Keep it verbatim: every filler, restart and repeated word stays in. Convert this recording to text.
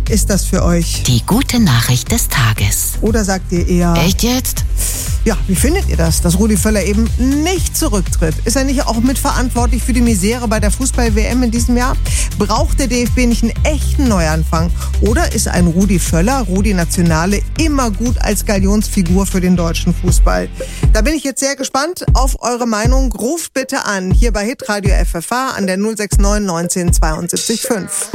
ist das für euch? Die gute Nachricht des Tages. Oder sagt ihr eher... Echt jetzt? Ja, wie findet ihr das, dass Rudi Völler eben nicht zurücktritt? Ist er nicht auch mitverantwortlich für die Misere bei der Fußball-W M in diesem Jahr? Braucht der D F B nicht einen echten Neuanfang? Oder ist ein Rudi Völler, Rudi Nationale, immer gut als Galionsfigur für den deutschen Fußball? Da bin ich jetzt sehr gespannt auf eure Meinung. Ruft bitte an, hier bei Hitradio F F H an der null sechs neun neunzehn zweiundsiebzig fünf.